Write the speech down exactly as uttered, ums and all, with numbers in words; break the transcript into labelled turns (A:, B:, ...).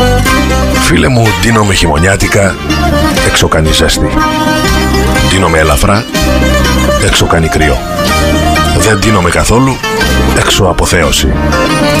A: Φίλε μου, ντύνομαι χειμωνιάτικα, έξω κάνει ζέστη. Ντύνομαι ελαφρά, έξω κάνει κρύο. Δεν ντύνομαι καθόλου, έξω αποθέωση.